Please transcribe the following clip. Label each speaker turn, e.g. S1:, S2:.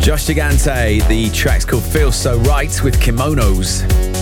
S1: Josh Gigante, the track's called Feel So Right with Kimonos.